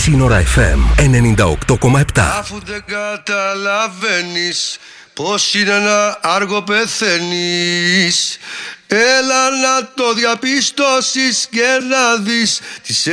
Σύνορα FM 98,7. Αφού δεν καταλαβαίνεις πως είναι να άργο πεθαίνεις, έλα να το διαπιστώσεις και να δεις τις